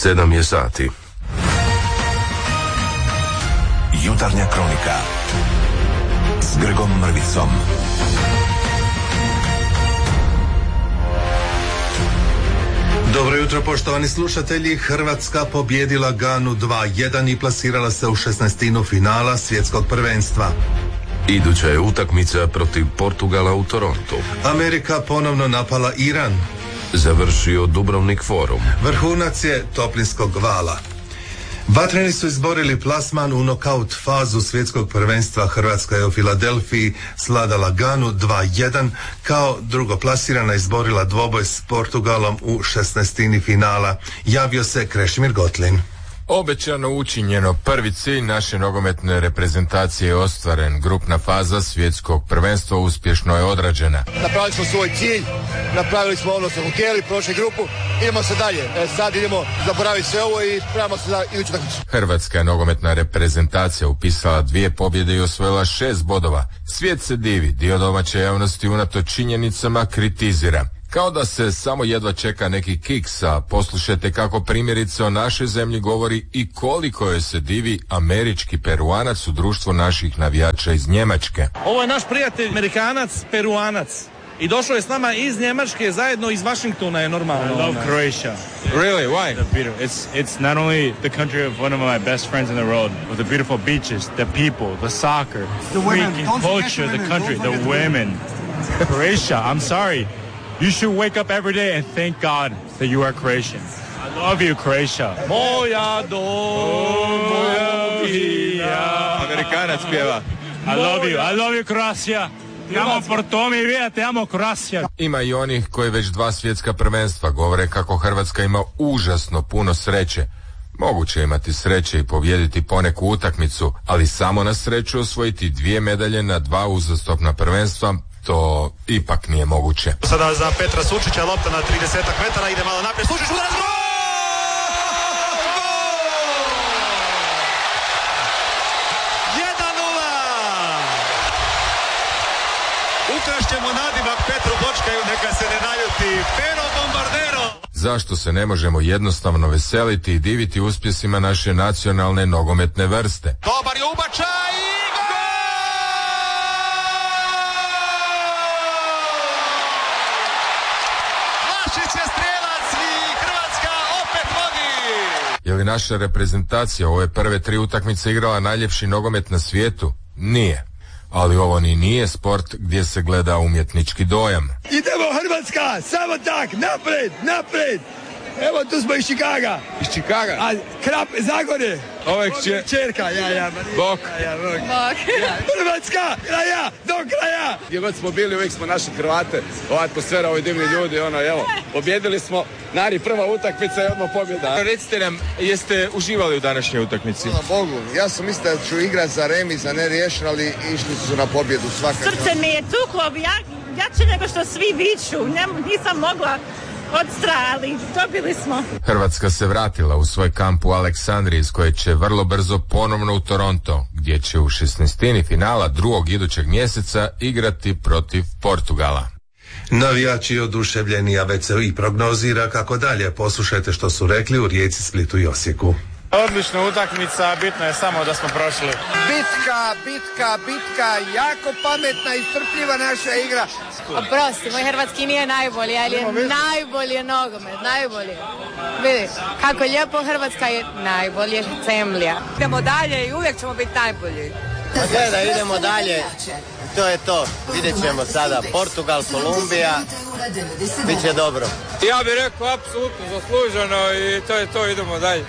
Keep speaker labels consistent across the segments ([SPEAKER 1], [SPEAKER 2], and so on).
[SPEAKER 1] 7 je sati.
[SPEAKER 2] Jutarnja kronika s Grgom Mrvicom.
[SPEAKER 3] Dobro jutro, poštovani slušatelji. Hrvatska pobjedila Ganu 2-1 i plasirala se u 16. finala svjetskog prvenstva.
[SPEAKER 1] Iduća je utakmica protiv Portugala u Torontu.
[SPEAKER 3] Amerika ponovno napala Iran.
[SPEAKER 1] Završio Dubrovnik forum.
[SPEAKER 3] Vrhunac je toplinskog vala. Vatreni su izborili plasman u nokaut fazu svjetskog prvenstva. Hrvatska je u Filadelfiji sladala Ganu 2-1, kao drugoplasirana izborila dvoboj s Portugalom u 16. finala. Javio se Krešimir Gotlin.
[SPEAKER 4] Obećano učinjeno, prvi cilj naše nogometne reprezentacije je ostvaren. Grupna faza svjetskog prvenstva uspješno je odrađena.
[SPEAKER 5] Napravili smo svoj cilj, napravili smo ono što smo htjeli, prošli grupu, idemo se dalje. Sad idemo zaboraviti sve ovo i spremamo se za iduću utakmicu.
[SPEAKER 4] Hrvatska je nogometna reprezentacija upisala 2 pobjede i osvojila 6 bodova. Svijet se divi, dio domaće javnosti unatoč činjenicama kritizira. Kao da se samo jedva čeka neki kiks, a poslušajte kako primjerice o našoj zemlji govori i koliko joj se divi američki Peruanac u društvu naših navijača iz Njemačke.
[SPEAKER 6] Ovo je naš prijatelj Amerikanac, Peruanac. I došao je s nama iz Njemačke, zajedno iz Washingtona je normalno.
[SPEAKER 7] I love Croatia.
[SPEAKER 4] Really? Why?
[SPEAKER 7] It's not only the country of one of my best friends in the world, but the beautiful beaches, the people, the soccer, the freaking culture, the country, the women. Croatia, I'm sorry. You should wake up every day and thank God that you are Croatian. I love you, Croatia.
[SPEAKER 6] Moja domovina.
[SPEAKER 4] Amerikanac pjeva.
[SPEAKER 7] I love you, Croatia. Te amo por mi vida, te amo, Croatia.
[SPEAKER 4] Ima i onih koji već 2 svjetska prvenstva govore kako Hrvatska ima užasno puno sreće. Moguće imati sreće i pobijediti poneku utakmicu, ali samo na sreću osvojiti 2 medalje na 2 uzastopna prvenstva, to ipak nije moguće.
[SPEAKER 8] Sada za Petra Sučića, lopta na 30 metara, ide malo naprijed, Sučić udarac, gol! Ukrašćemo nadimak Petru Bočkaju, neka se ne naljuti. Pero Bombardero!
[SPEAKER 4] Zašto se ne možemo jednostavno veseliti i diviti uspjesima naše nacionalne nogometne vrste?
[SPEAKER 8] Dobar je ubačaj i gol! Vlašić je strijelac i Hrvatska opet vodi!
[SPEAKER 4] Je li naša reprezentacija ove prve 3 utakmice igrala najljepši nogomet na svijetu? Nije. Ali ovo ni nije sport gdje se gleda umjetnički dojam.
[SPEAKER 5] Idemo Hrvatska, samo tak, napred! Evo tu smo iz Čikaga.
[SPEAKER 4] Iz Čikaga?
[SPEAKER 5] A Krap, Zagorje.
[SPEAKER 4] Ovo je
[SPEAKER 5] čerka,
[SPEAKER 4] Bok.
[SPEAKER 5] Hrvatska, kraja, do kraja.
[SPEAKER 9] Gdje god smo bili, uvijek smo našli Hrvate. Ova atmosfera, ovi divni ljudi, evo, pobjedili smo. Nari, prva utakmica je odmah pobjeda.
[SPEAKER 4] Recite nam, jeste uživali u današnjoj utakmici?
[SPEAKER 5] Hvala Bogu, ja sam mislio da ću igrat za remis, za neriješen, ali išli su na pobjedu svakako.
[SPEAKER 10] Srce mi je tuklo, jače nego što svi viču, nisam mogla odstrali, dobili smo.
[SPEAKER 4] Hrvatska se vratila u svoj kamp u Aleksandriji, iz koje će vrlo brzo ponovno u Toronto, gdje će u 16. finala 2. idućeg mjeseca igrati protiv Portugala.
[SPEAKER 3] Navijači oduševljeni, a već se i prognozira kako dalje. Poslušajte što su rekli u Rijeci, Splitu i Osijeku.
[SPEAKER 7] Odlična utakmica, bitno je samo da smo prošli.
[SPEAKER 5] Bitka, jako pametna i strpljiva naša igra.
[SPEAKER 10] Oprosti, moj hrvatski nije najbolji, ali je najbolji nogomet, najbolji. Vidi, kako lijepo Hrvatska je najbolje zemlja. Idemo dalje i uvijek ćemo biti najbolji.
[SPEAKER 5] Gledaj, idemo dalje. To je to. Vidjet ćemo sada Portugal, Kolumbija. Biće dobro.
[SPEAKER 6] Ja bih rekao apsolutno zasluženo i to je to, idemo dalje.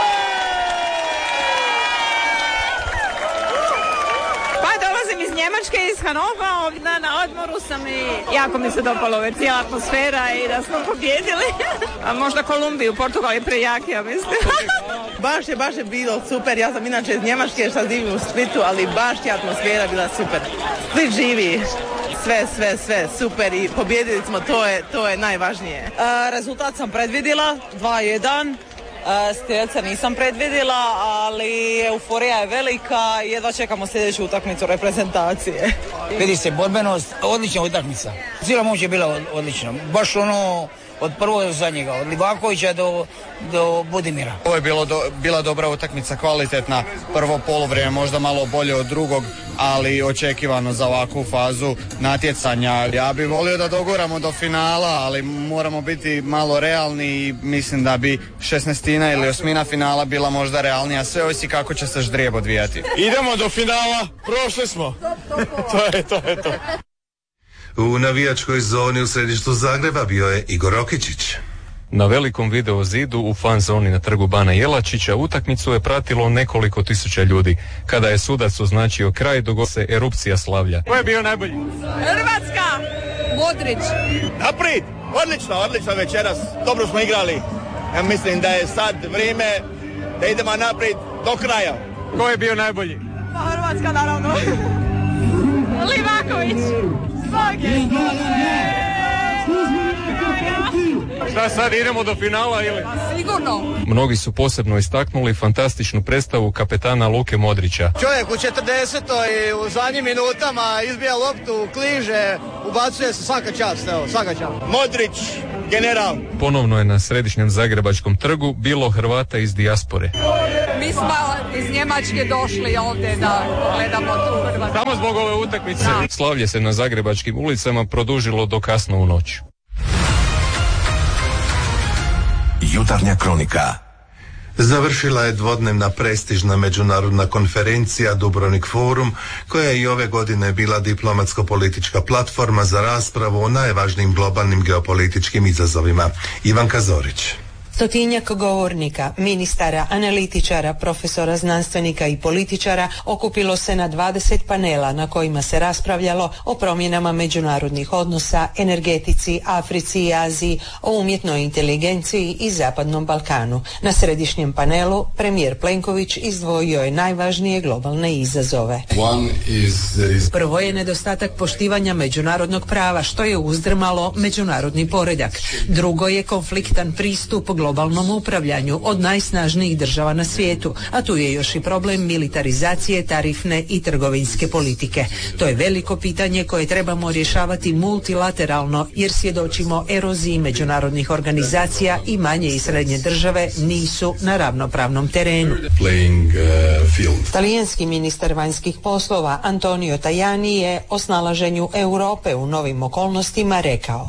[SPEAKER 10] Iz Njemačke, iz Hanova, ovdje na odmoru sam i jako mi se dopalo ove cijela atmosfera i da smo pobjedili. A možda Kolumbiju, Portugal je prejaki, ja mislim.
[SPEAKER 11] Baš je bilo super, ja sam inače iz Njemačke, šta živim u Splitu, ali baš je atmosfera bila super. Split živi, sve super i pobjedili smo, to je najvažnije. Rezultat sam predvidjela, 2-1. Strelca nisam predvidjela, ali euforija je velika i jedva čekamo sljedeću utakmicu
[SPEAKER 12] reprezentacije. Vidi se borbenost, odlična utakmica. Cijela moć je bila odlična. Baš od prvog do zadnjega, od Livakovića do Budimira.
[SPEAKER 13] Ovo je bila dobra utakmica, kvalitetna, prvo poluvrijeme možda malo bolje od drugog, ali očekivano za ovakvu fazu natjecanja. Ja bih volio da doguramo do finala, ali moramo biti malo realni i mislim da bi 16. ili 8. finala bila možda realnija. Sve ovisi kako će se ždrijeb odvijati.
[SPEAKER 14] Idemo do finala, prošli smo. To je to.
[SPEAKER 3] U navijačkoj zoni u središtu Zagreba bio je Igor Rokičić.
[SPEAKER 15] Na velikom video zidu u fan zoni na trgu Bana Jelačića utakmicu je pratilo nekoliko tisuća ljudi. Kada je sudac označio kraj, dogodila se erupcija slavlja.
[SPEAKER 14] Ko je bio najbolji?
[SPEAKER 10] Hrvatska! Modrić!
[SPEAKER 5] Naprijed! Odlično večeras. Dobro smo igrali. Ja mislim da je sad vrijeme da idemo naprijed do kraja.
[SPEAKER 14] Ko je bio najbolji?
[SPEAKER 10] Hrvatska, naravno. Livaković!
[SPEAKER 14] Šta sad, idemo do finala ili?
[SPEAKER 10] Sigurno.
[SPEAKER 15] Mnogi su posebno istaknuli fantastičnu predstavu kapetana Luke Modrića.
[SPEAKER 5] Čovjek u 40. i u zadnjim minutama izbija loptu, kliže, ubacuje se svaka čast. Modrić, general.
[SPEAKER 15] Ponovno je na središnjem zagrebačkom trgu bilo Hrvata iz dijaspore.
[SPEAKER 10] Mi smo iz Njemačke došli ovdje da gledamo tu Hrvatsku.
[SPEAKER 14] Samo zbog ove utakmice.
[SPEAKER 15] Slavlje se na zagrebačkim ulicama produžilo do kasno u noć.
[SPEAKER 2] Jutarnja kronika.
[SPEAKER 3] Završila je dvodnevna prestižna međunarodna konferencija Dubrovnik Forum, koja je i ove godine bila diplomatsko-politička platforma za raspravu o najvažnijim globalnim geopolitičkim izazovima. Ivanka Zorić.
[SPEAKER 16] Stotinjak govornika, ministara, analitičara, profesora, znanstvenika i političara okupilo se na 20 panela na kojima se raspravljalo o promjenama međunarodnih odnosa, energetici, Africi i Aziji, o umjetnoj inteligenciji i Zapadnom Balkanu. Na središnjem panelu premijer Plenković izdvojio je najvažnije globalne izazove. Prvo je nedostatak poštivanja međunarodnog prava, što je uzdrmalo međunarodni poredak. Drugo je konfliktan pristup globalnom upravljanju od najsnažnijih država na svijetu, a tu je još i problem militarizacije, tarifne i trgovinske politike. To je veliko pitanje koje trebamo rješavati multilateralno, jer svjedočimo eroziji međunarodnih organizacija i manje i srednje države nisu na ravnopravnom terenu. Talijanski ministar vanjskih poslova Antonio Tajani je o snalaženju Europe u novim okolnostima rekao: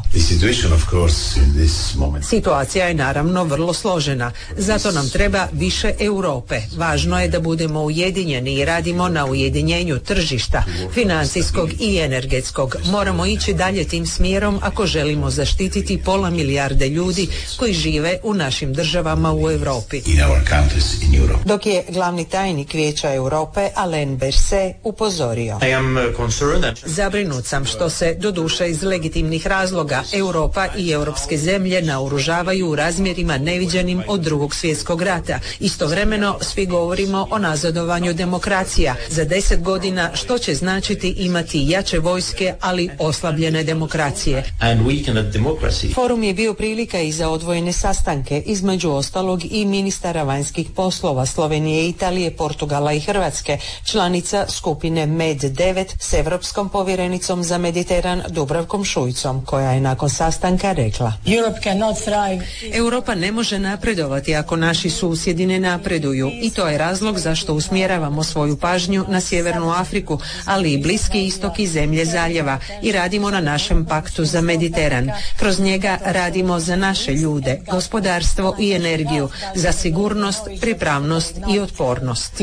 [SPEAKER 16] situacija je naravno vrlo složena, zato nam treba više Europe. Važno je da budemo ujedinjeni i radimo na ujedinjenju tržišta, financijskog i energetskog. Moramo ići dalje tim smjerom ako želimo zaštititi 500 milijarde ljudi koji žive u našim državama u Europi. Dok je glavni tajnik Vijeća Europe Alain Berset upozorio: zabrinut sam što se, doduše iz legitimnih razloga, Europa i europske zemlje naoružavaju u razmjerima neviđenim od Drugog svjetskog rata. Istovremeno svi govorimo o nazadovanju demokracija. Za 10 godina što će značiti imati jače vojske, ali oslabljene demokracije. Forum je bio prilika i za odvojene sastanke, između ostalog i ministara vanjskih poslova Slovenije, Italije, Portugala i Hrvatske, članica skupine MED9 s Europskom povjerenicom za Mediteran Dubravkom Šuicom, koja je nakon sastanka rekla: Europa ne može napredovati ako naši susjedi ne napreduju, i to je razlog zašto usmjeravamo svoju pažnju na Sjevernu Afriku, ali i Bliski istok i zemlje zaljeva, i radimo na našem paktu za Mediteran. Kroz njega radimo za naše ljude, gospodarstvo i energiju, za sigurnost, pripravnost i otpornost.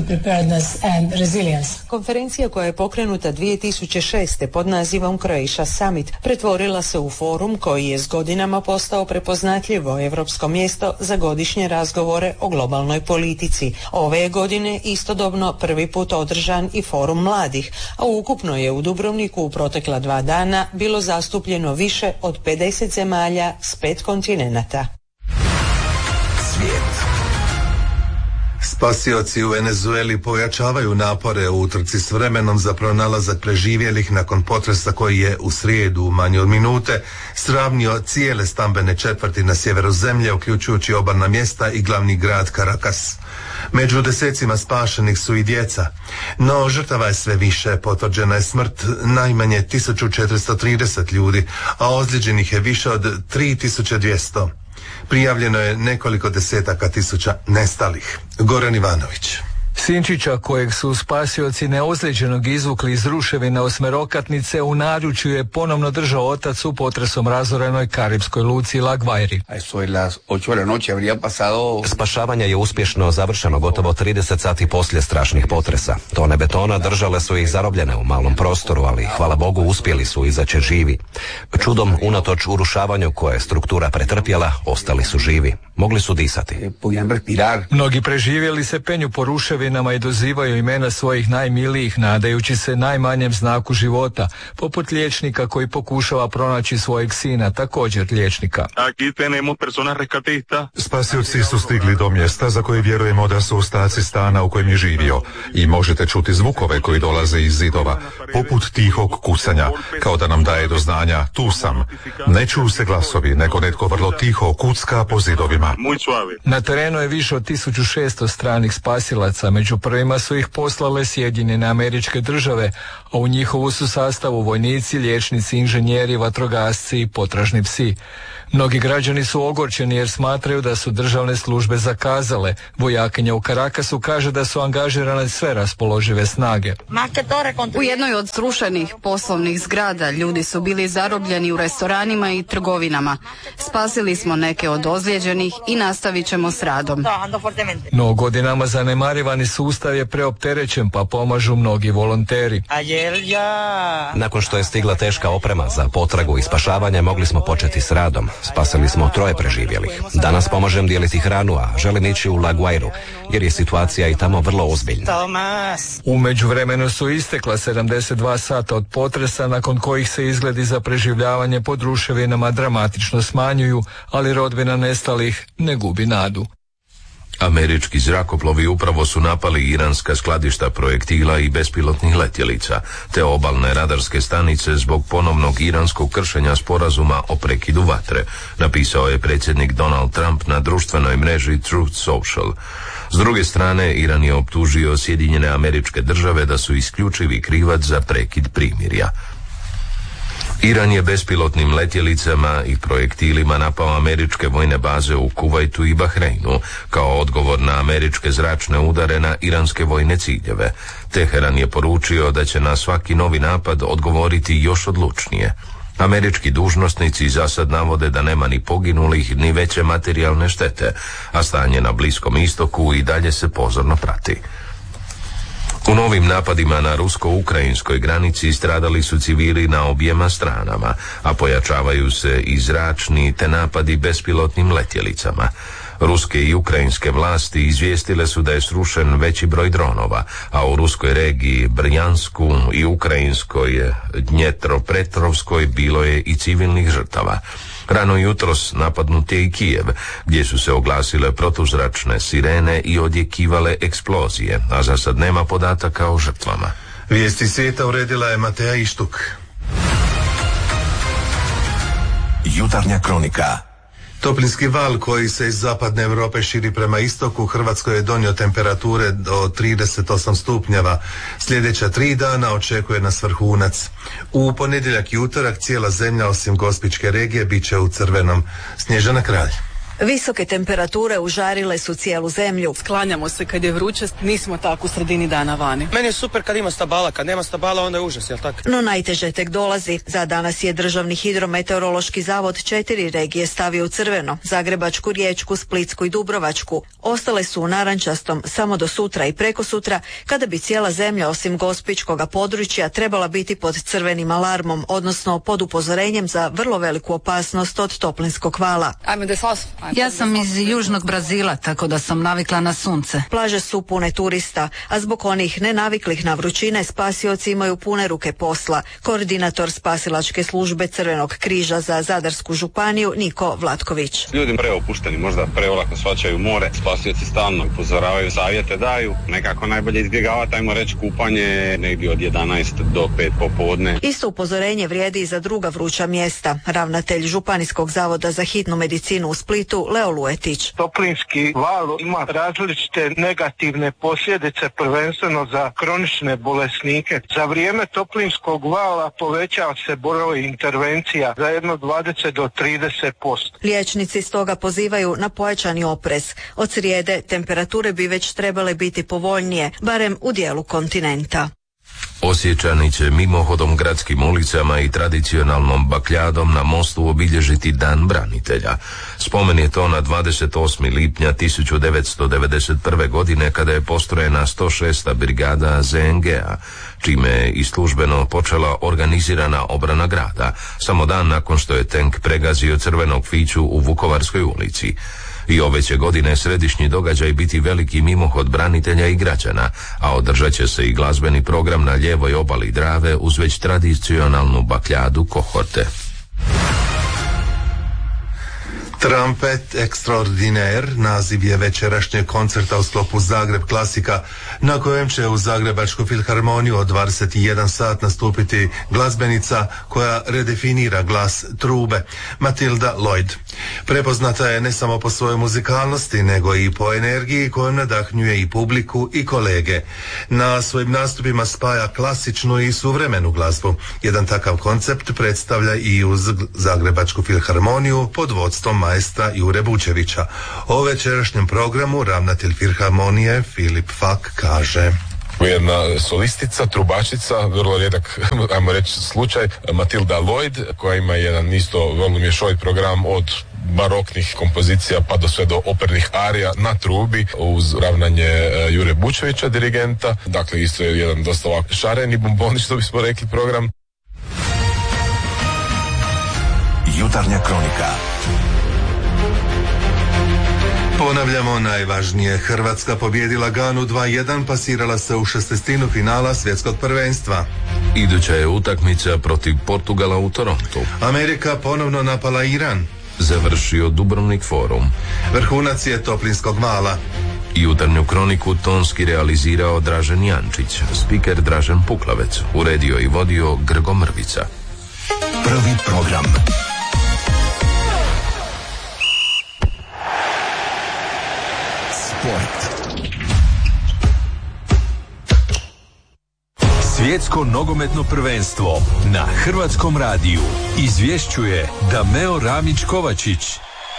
[SPEAKER 16] Konferencija koja je pokrenuta 2006. pod nazivom Croatia Summit pretvorila se u forum koji je s godinama postao prepoznatljivo evropsko mjesto za godišnje razgovore o globalnoj politici. Ove je godine istodobno prvi put održan i forum mladih, a ukupno je u Dubrovniku u protekla 2 dana bilo zastupljeno više od 50 zemalja s 5 kontinenata.
[SPEAKER 3] Spasioci u Venezueli pojačavaju napore u utrci s vremenom za pronalazak preživjelih nakon potresa koji je u srijedu manje od minute sravnio cijele stambene četvrti na sjeveru zemlje, uključujući obalna mjesta i glavni grad Caracas. Među desecima spašenih su i djeca, no žrtava je sve više. Potvrđena je smrt najmanje 1430 ljudi, a ozlijeđenih je više od 3200. Prijavljeno je nekoliko desetaka tisuća nestalih. Goran Ivanović.
[SPEAKER 17] Sinčića, kojeg su spasioci neozlijeđenog izvukli iz ruševina osmerokatnice, u naručju je ponovno držao otac u potresom razorenoj karibskoj luci La Guairi.
[SPEAKER 18] Spašavanje je uspješno završeno gotovo 30 sati poslije strašnih potresa. Tone betona držale su ih zarobljene u malom prostoru, ali hvala Bogu uspjeli su izaći živi. Čudom, unatoč urušavanju koje je struktura pretrpjela, ostali su živi. Mogli su disati.
[SPEAKER 17] Mnogi preživjeli se penju po ruševinama i dozivaju imena svojih najmilijih, nadajući se najmanjem znaku života, poput liječnika koji pokušava pronaći svojeg sina, također liječnika.
[SPEAKER 19] Spasioci su stigli do mjesta za koje vjerujemo da su ostaci stana u kojem je živio i možete čuti zvukove koji dolaze iz zidova, poput tihog kucanja, kao da nam daje do znanja tu sam. Ne čuju se glasovi, nego netko vrlo tiho kucka po zidovima.
[SPEAKER 17] Na terenu je više od 1600 stranih spasilaca, među prvima su ih poslale Sjedinjene Američke Države, a u njihovu su sastavu vojnici, liječnici, inženjeri, vatrogasci i potražni psi. Mnogi građani su ogorčeni jer smatraju da su državne službe zakazale. Vojakinja u Caracasu kaže da su angažirane sve raspoložive snage.
[SPEAKER 20] U jednoj od srušenih poslovnih zgrada ljudi su bili zarobljeni u restoranima i trgovinama. Spasili smo neke od ozlijeđenih i nastavit ćemo s radom.
[SPEAKER 17] No godinama zanemarivani sustav je preopterećen, pa pomažu mnogi volonteri.
[SPEAKER 18] Nakon što je stigla teška oprema za potragu i spašavanje, mogli smo početi s radom. Spasili smo 3 preživjelih. Danas pomažem dijeliti hranu, a želim ići u La Guairu, jer je situacija i tamo vrlo ozbiljna.
[SPEAKER 17] U međuvremenu su istekla 72 sata od potresa, nakon kojih se izgledi za preživljavanje pod ruševinama dramatično smanjuju, ali rodbina nestalih ne gubi nadu.
[SPEAKER 1] Američki zrakoplovi upravo su napali iranska skladišta projektila i bespilotnih letjelica, te obalne radarske stanice zbog ponovnog iranskog kršenja sporazuma o prekidu vatre, napisao je predsjednik Donald Trump na društvenoj mreži Truth Social. S druge strane, Iran je optužio Sjedinjene Američke Države da su isključivi krivac za prekid primirja. Iran je bespilotnim letjelicama i projektilima napao američke vojne baze u Kuvajtu i Bahreinu kao odgovor na američke zračne udare na iranske vojne ciljeve. Teheran je poručio da će na svaki novi napad odgovoriti još odlučnije. Američki dužnosnici za sad navode da nema ni poginulih ni veće materijalne štete, a stanje na Bliskom istoku i dalje se pozorno prati. U novim napadima na rusko-ukrajinskoj granici stradali su civili na objema stranama, a pojačavaju se i zračni te napadi bespilotnim letjelicama. Ruske i ukrajinske vlasti izvijestile su da je srušen veći broj dronova, a u ruskoj regiji Brjansku i ukrajinskoj Dnjetropetrovskoj bilo je i civilnih žrtava. Rano jutros napadnut je i Kijev, gdje su se oglasile protuzračne sirene i odjekivale eksplozije, a za sad nema podataka o žrtvama.
[SPEAKER 3] Vijesti svijeta uredila je Mateja Ištuk.
[SPEAKER 2] Jutarnja kronika.
[SPEAKER 3] Toplinski val koji se iz zapadne Europe širi prema istoku Hrvatskoj je donio temperature do 38 stupnjeva. Sljedeća 3 dana očekuje nas vrhunac. U ponedjeljak i utorak cijela zemlja osim Gospićke regije bit će u crvenom. Snježana Kralj.
[SPEAKER 21] Visoke temperature užarile su cijelu zemlju.
[SPEAKER 11] Sklanjamo se kad je vruće, nismo tako u sredini dana vani.
[SPEAKER 22] Meni je super kad ima stabala, kad nema stabala onda je užas, jel tako?
[SPEAKER 21] No najteže tek dolazi. Za danas je Državni hidrometeorološki zavod 4 regije stavio u crveno: Zagrebačku, Riječku, Splitsku i Dubrovačku. Ostale su u narančastom samo do sutra i prekosutra, kada bi cijela zemlja osim Gospićkoga područja trebala biti pod crvenim alarmom, odnosno pod upozorenjem za vrlo veliku opasnost od toplinskog vala.
[SPEAKER 8] Ja sam iz južnog Brazila, tako da sam navikla na sunce.
[SPEAKER 21] Plaže su pune turista, a zbog onih nenaviklih na vrućine spasioci imaju pune ruke posla. Koordinator spasilačke službe Crvenog križa za Zadarsku županiju Niko Vlatković.
[SPEAKER 9] Ljudi preopušteni, možda preolako shvaćaju more, spasioci stalno upozoravaju, savjete daju, nekako najbolje izbjegavati, ajmo reći, kupanje negdje od 11 do 5 popodne.
[SPEAKER 21] Isto upozorenje vrijedi i za druga vruća mjesta. Ravnatelj Županijskog zavoda za hitnu medicinu u Splitu Leo Luetić.
[SPEAKER 23] Toplinski val ima različite negativne posljedice, prvenstveno za kronične bolesnike. Za vrijeme toplinskog vala povećava se broj intervencija za jedno 20 do 30%.
[SPEAKER 21] Liječnici stoga pozivaju na pojačani oprez. Od srijede temperature bi već trebale biti povoljnije, barem u dijelu kontinenta.
[SPEAKER 1] Osječani će mimohodom gradskim ulicama i tradicionalnom bakljadom na mostu obilježiti Dan branitelja. Spomen je to na 28. lipnja 1991. godine kada je postrojena 106. brigada ZNG-a, čime je i službeno počela organizirana obrana grada, samo dan nakon što je tenk pregazio crvenog fiću u Vukovarskoj ulici. I ove će godine središnji događaj biti veliki mimohod branitelja i građana, a održat će se i glazbeni program na lijevoj obali Drave uz već tradicionalnu bakljadu kohorte.
[SPEAKER 3] Trumpet Extraordinaire naziv je večerašnjeg koncerta u sklopu Zagreb klasika, na kojem će u Zagrebačku filharmoniju od 21 sat nastupiti glazbenica koja redefinira glas trube, Matilda Lloyd. Prepoznata je ne samo po svojoj muzikalnosti, nego i po energiji kojom nadahnjuje i publiku i kolege. Na svojim nastupima spaja klasičnu i suvremenu glazbu. Jedan takav koncept predstavlja i uz Zagrebačku filharmoniju pod vodstvom maestra Jure Bučevića. O večerašnjem programu ravnatelj filharmonije Filip Fak kaže:
[SPEAKER 4] Jedna solistica, trubačica, vrlo rijedak, ajmo reći, slučaj, Matilda Lloyd, koja ima jedan isto vrlo mješovit program od baroknih kompozicija pa do sve do opernih arija na trubi uz ravnanje Jure Bučevića, dirigenta. Dakle, isto je jedan dosta ovako šareni bomboni, što bismo rekli, program.
[SPEAKER 2] Jutarnja kronika.
[SPEAKER 3] Ponavljamo najvažnije. Hrvatska pobijedila Ganu 2:1, pasirala se u 16. finala svjetskog prvenstva.
[SPEAKER 1] Iduća je utakmica protiv Portugala u Torontu.
[SPEAKER 3] Amerika ponovno napala Iran.
[SPEAKER 1] Završio Dubrovnik forum.
[SPEAKER 3] Vrhunac je toplinskog vala.
[SPEAKER 1] Jutarnju kroniku tonski realizirao Dražen Jančić, spiker Dražen Puklavec, uredio i vodio Grgo Mrvica.
[SPEAKER 2] Prvi program.
[SPEAKER 24] Svjetsko nogometno prvenstvo na Hrvatskom radiju izvješćuje Dameo Ramić-Kovačić.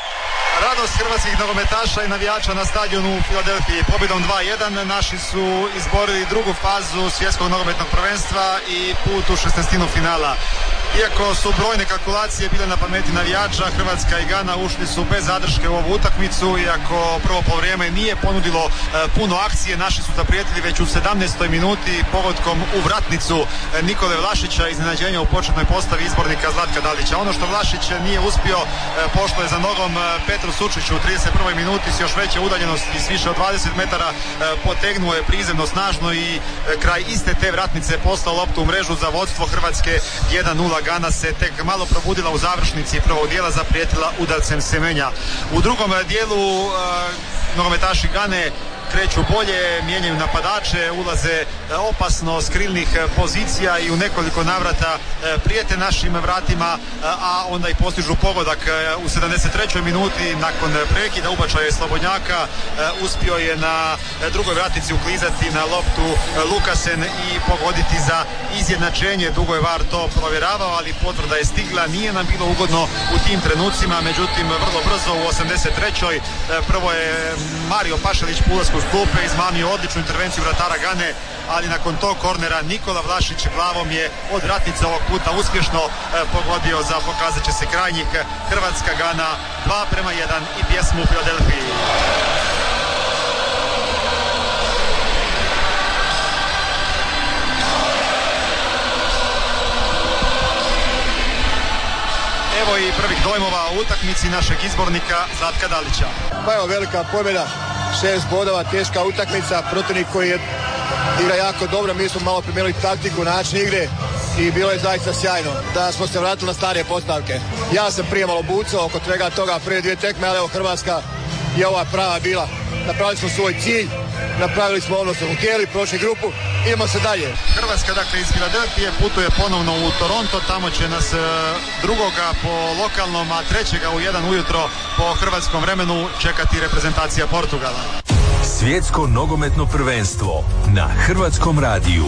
[SPEAKER 25] Radost hrvatskih nogometaša i navijača na stadionu u Filadelfiji. Pobjedom 2:1 naši su izborili drugu fazu svjetskog nogometnog prvenstva i put u 16. finala. Iako su brojne kalkulacije bile na pameti navijača, Hrvatska i Gana ušli su bez zadrške u ovu utakmicu. Iako prvo poluvrijeme nije ponudilo puno akcije, naši su zaprijetili već u 17. minuti pogodkom u vratnicu Nikole Vlašića, iznenađenja u početnoj postavi izbornika Zlatka Dalića. Ono što Vlašić nije uspio, pošlo je za nogom Petru Sučiću u 31. minuti s još veće udaljenosti, s više od 20 metara, potegnuo je prizemno snažno i kraj iste te vratnice poslao loptu u mrežu za vodstvo Hrvatske 1:0. Gana se tek malo probudila u završnici prvog dijela, zaprijetila udarcem Semenja. U drugom dijelu nogometaši Gane kreću bolje, mijenjaju napadače, ulaze opasno s krilnih pozicija i u nekoliko navrata prijete našim vratima, a onda i postižu pogodak u 73. minuti nakon prekida ubačaja Slobodnjaka. Uspio je na drugoj vratnici uklizati na loptu Lukasen i pogoditi za izjednačenje. Dugo je VAR to provjeravao, ali potvrda je stigla. Nije nam bilo ugodno u tim trenucima, međutim vrlo brzo u 83. prvo je Mario Pašalić po ulasku s klupe izmamio odličnu intervenciju vratara Gane, ali nakon tog kornera Nikola Vlašić glavom je od vratnice ovog puta uspješno pogodio za pokazat će se krajnjih. Hrvatska Gana 2:1 i pjesmu u Filadelfiji. Evo i prvih dojmova o utakmici našeg izbornika Zlatka Dalića.
[SPEAKER 5] Pa evo, velika pobjeda, 6 bodova, teška utakmica, protivnik koji igra jako dobro, mi smo malo promijenili taktiku, način igre i bilo je zaista sjajno da smo se vratili na starije postavke. Ja sam prije malo bucao oko svega toga prije 2 tekme, ali evo Hrvatska je ova prava bila. Napravili smo svoj cilj, napravili smo ono što smo htjeli, prošli grupu, idemo se dalje.
[SPEAKER 25] Hrvatska dakle iz Filadelfije putuje ponovno u Toronto, tamo će nas 2. po lokalnom, a 3. u 1 ujutro po hrvatskom vremenu čekati reprezentacija Portugala.
[SPEAKER 24] Svjetsko nogometno prvenstvo na Hrvatskom radiju.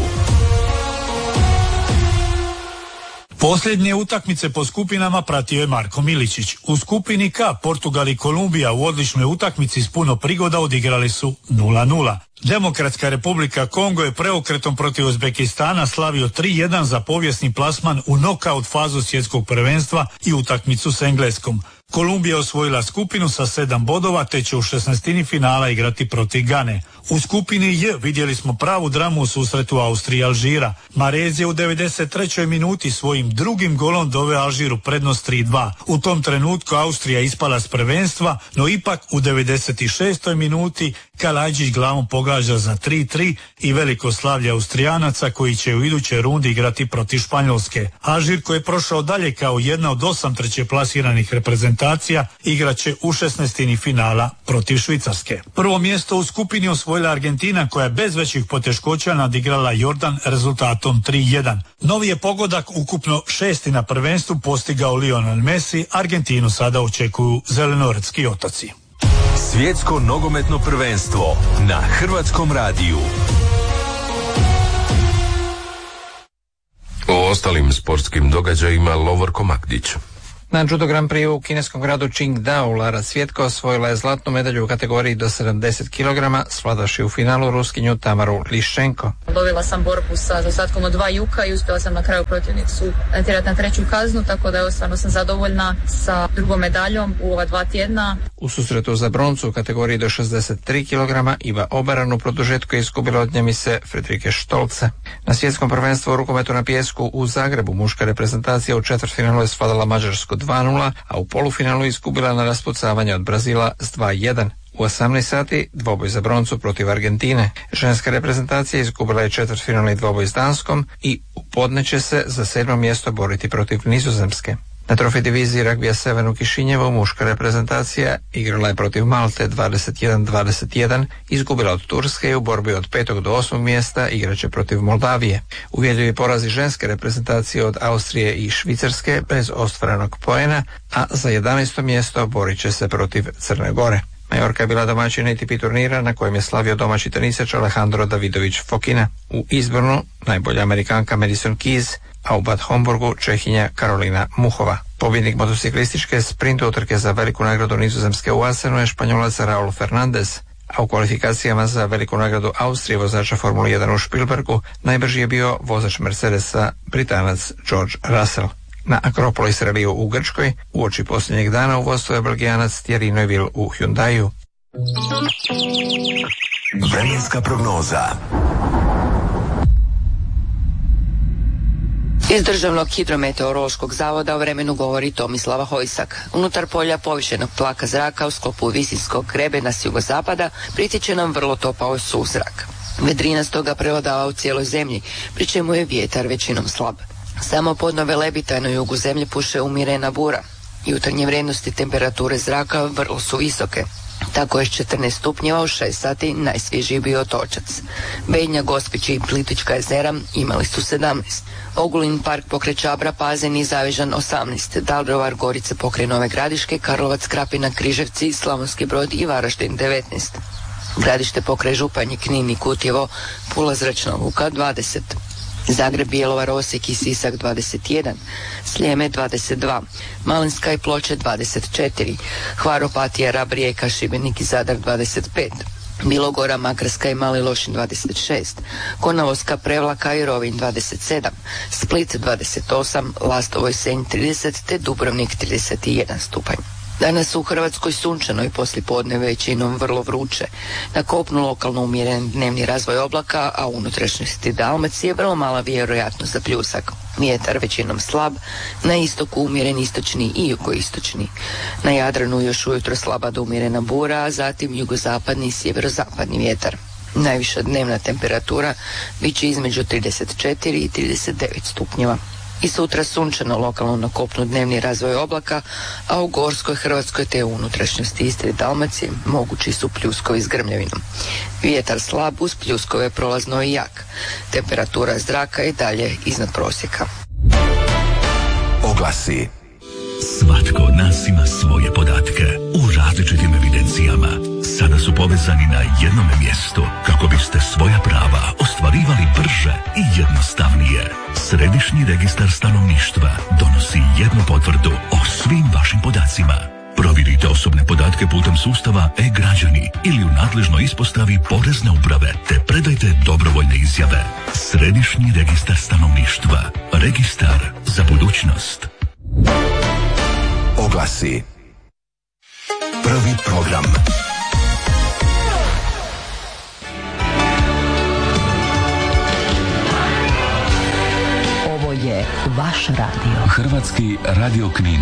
[SPEAKER 6] Posljednje utakmice po skupinama pratio je Marko Miličić. U skupini K Portugal i Kolumbija u odličnoj utakmici s puno prigoda odigrali su 0:0. Demokratska Republika Kongo je preokretom protiv Uzbekistana slavio 3:1 za povijesni plasman u nokaut fazu svjetskog prvenstva i utakmicu s Engleskom. Kolumbija osvojila skupinu sa 7 bodova te će u 16. finala igrati protiv Gane. U skupini J vidjeli smo pravu dramu u susretu Austrije i Alžira. Marez je u 93. minuti svojim drugim golom doveo Alžiru prednost 3:2. U tom trenutku Austrija ispala s prvenstva, no ipak u 96. minuti Kalajđić glavom pogađa za 3:3 i veliko slavlje Austrijanaca koji će u idućoj rundi igrati protiv Španjolske. Alžir koji je prošao dalje kao jedna od 8 trećeplasiranih reprezentacija igraće u 16. finala protiv Švicarske. Prvo mjesto u skupini osvojila Argentina koja je bez većih poteškoća nadigrala Jordan rezultatom 3:1. Novi je pogodak ukupno 6. na prvenstvu postigao Lionel Messi, Argentinu sada očekuju zelenoretski otoci.
[SPEAKER 24] Svjetsko nogometno prvenstvo na Hrvatskom radiju.
[SPEAKER 1] O ostalim sportskim događajima Lovorko Magdić.
[SPEAKER 7] Na Judo Grand Prix u kineskom gradu Qingdao Lara Cvjetko osvojila je zlatnu medalju u kategoriji do 70 kg, svladavši u finalu Ruskinju Tamaru Liščenko.
[SPEAKER 12] Dobila sam borbu sa zaostatkom od 2 juka i uspjela sam na kraju protivnicu natjerati na 3. kaznu, tako da stvarno sam zadovoljna sa 2. medaljom u ova 2 tjedna.
[SPEAKER 7] U susretu za broncu u kategoriji do 63 kg Iva Obaran u produžetku je izgubila od Njemice Fredrike Štolce. Na svjetskom prvenstvu u rukometu na pijesku u Zagrebu muška reprezentacija u četvrtfinalu je svladala Mađarsku 2:0, a u polufinalu izgubila na raspucavanje od Brazila s 2:1. U 18 sati dvoboj za broncu protiv Argentine. Ženska reprezentacija izgubila je četvrtfinalni dvoboj s Danskom i u podne će se za 7. mjesto boriti protiv Nizozemske. Na trofej diviziji ragbija 7 u Kišinjevu muška reprezentacija igrala je protiv Malte 21-21, izgubila od Turske i u borbi od 5. do 8. mjesta igraće protiv Moldavije. Uvjerljivi porazi ženske reprezentacije od Austrije i Švicarske bez ostvarenog poena, a za 11. mjesto borit će se protiv Crne Gore. Majorka je bila domaćin ATP turnira na kojem je slavio domaći tenisač Alejandro Davidović Fokina. U izbornu najbolja Amerikanka Madison Keys, a u Bad Homburgu Čehinja Karolina Muhova. Pobjednik motociklističke sprint utrke za veliku nagradu Nizozemske u Asenu je Španjolac Raul Fernandez, a u kvalifikacijama za veliku nagradu Austrije vozača Formule 1 u Špilbergu najbrži je bio vozač Mercedesa Britanac George Russell. Na Akropolis Rallyu u Grčkoj uoči posljednjeg dana u vodstvu je Belgijanac Thierry Neuville u Hyundaiu.
[SPEAKER 2] Vremenska prognoza.
[SPEAKER 13] Iz Državnog hidrometeorološkog zavoda o vremenu govori Tomislava Hojsak. Unutar polja povišenog tlaka zraka u sklopu visinskog grebena s jugozapada pritiče nam vrlo topao suzrak. Vedrina stoga prevladava u cijeloj zemlji, pri čemu je vjetar većinom slab. Samo podno Velebita na jugu zemlje puše umjerena bura. Jutarnje vrijednosti temperature zraka vrlo su visoke. Tako je s 14 stupnjeva u 6 sati najsvježiji bio Otočac. Bednja, Gospić i Plitvička jezera imali su 17. Ogulin park pokraj Čabra, Pazen i Zavežan 18. Daruvar, Gorice pokraj Nove Gradiške, Karlovac, Krapina, Križevci, Slavonski Brod i Varaždin 19. Gradište pokraj Županje, Knin i Kutjevo, Pula, Zračna luka 20. Zagreb, Bjelovar, Osijek i Sisak 21, Sljeme 22, Malinska i Ploče 24, Hvar, Opatija, Rab, Rijeka, Šibenik i Zadar 25, Bilogora, Makarska i Mali Lošinj 26, Konavolska, Prevlaka i Rovinj 27, Split 28, Lastovo i Senj 30 te Dubrovnik 31 stupanj. Danas u Hrvatskoj sunčano i poslijepodne većinom vrlo vruće. Na kopnu lokalno umjeren dnevni razvoj oblaka, a u unutrašnjosti Dalmacije vrlo mala vjerojatnost za pljusak. Vjetar većinom slab, na istoku umjeren istočni i jugoistočni. Na Jadranu još ujutro slaba do umjerena bura, a zatim jugozapadni i sjeverozapadni vjetar. Najviša dnevna temperatura bit će između 34 i 39 stupnjeva. I sutra sunčano lokalno na kopnu dnevni razvoj oblaka, a u gorskoj Hrvatskoj te u unutrašnjosti Istre i Dalmacije mogući su pljuskovi s grmljavinom. Vjetar slab uz pljuskove prolazno i jak. Temperatura zraka je dalje iznad prosjeka.
[SPEAKER 2] Oglasi.
[SPEAKER 10] Svatko od nas ima svoje podatke u različitim evidencijama. Sada su povezani na jednom mjestu kako biste svoja prava ostvarivali brže i jednostavnije. Središnji registar stanovništva donosi jednu potvrdu o svim vašim podacima. Provjerite osobne podatke putem sustava e-građani ili u nadležnoj ispostavi Porezne uprave te predajte dobrovoljne izjave. Središnji registar stanovništva. Registar za budućnost.
[SPEAKER 2] Oglasi. Prvi program.
[SPEAKER 14] Ovo je vaš radio.
[SPEAKER 24] Hrvatski radio Knin.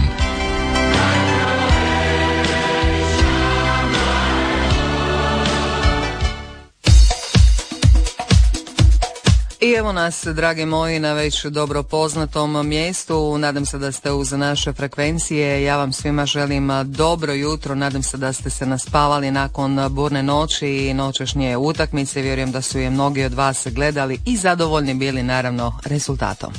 [SPEAKER 15] I evo nas, dragi moji, na već dobro poznatom mjestu. Nadam se da ste uz naše frekvencije. Ja vam svima želim dobro jutro. Nadam se da ste se naspavali nakon burne noći i noćašnje utakmice. Vjerujem da su je mnogi od vas gledali i zadovoljni bili naravno rezultatom.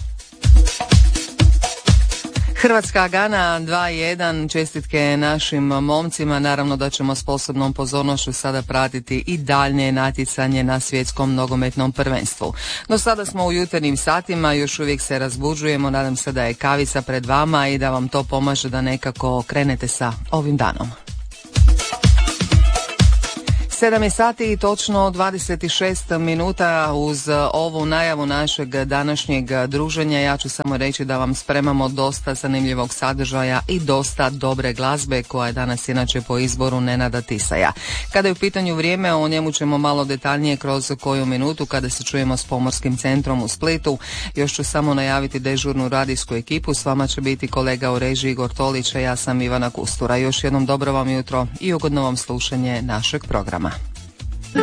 [SPEAKER 15] Hrvatska-Gana 2:1, čestitke našim momcima, naravno da ćemo s posebnom pozornošću sada pratiti i daljnje natjecanje na svjetskom nogometnom prvenstvu. No sada smo u jutarnjim satima, još uvijek se razbuđujemo, nadam se da je kavica pred vama i da vam to pomaže da nekako krenete sa ovim danom. 7 je sati i točno 26 minuta. Uz ovu najavu našeg današnjeg druženja ja ću samo reći da vam spremamo dosta zanimljivog sadržaja i dosta dobre glazbe koja je danas inače po izboru Nenada Tisaja. Kada je u pitanju vrijeme, o njemu ćemo malo detaljnije kroz koju minutu kada se čujemo s Pomorskim centrom u Splitu. Još ću samo najaviti dežurnu radijsku ekipu. S vama će biti kolega u režiji Igor Tolić, a ja sam Ivana Kustura. Još jednom dobro vam jutro i ugodno vam slušanje našeg programa.